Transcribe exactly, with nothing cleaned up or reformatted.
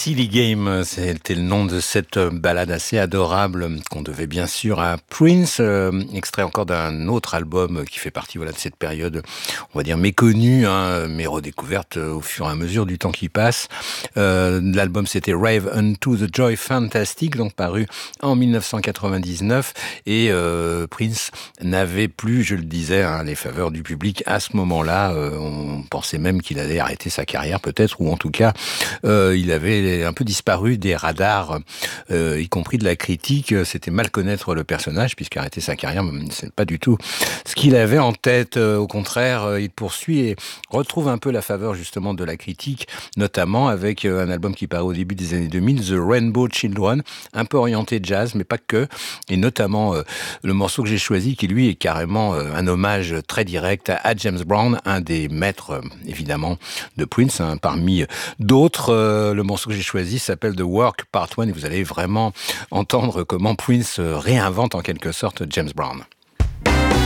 Silly Game, c'était le nom de cette ballade assez adorable qu'on devait bien sûr à Prince, euh, extrait encore d'un autre album qui fait partie voilà, de cette période, on va dire méconnue, hein, mais redécouverte au fur et à mesure du temps qui passe. Euh, l'album c'était Rave Unto the Joy Fantastic, donc paru en dix-neuf cent quatre-vingt-dix-neuf, et euh, Prince n'avait plus, je le disais, hein, les faveurs du public à ce moment-là. Euh, on pensait même qu'il allait arrêter sa carrière peut-être, ou en tout cas, euh, il avait un peu disparu des radars, euh, y compris de la critique. C'était mal connaître le personnage, puisqu'arrêter sa carrière, c'est pas du tout ce qu'il avait en tête. Au contraire, il poursuit et retrouve un peu la faveur justement de la critique, notamment avec un album qui paraît au début des années deux mille, The Rainbow Children, un peu orienté jazz, mais pas que, et notamment euh, le morceau que j'ai choisi, qui lui est carrément euh, un hommage très direct à James Brown, un des maîtres euh, évidemment de Prince, hein, parmi d'autres. Euh, le morceau que j'ai choisi s'appelle The Work Part un, et vous allez vraiment entendre comment Prince réinvente en quelque sorte James Brown.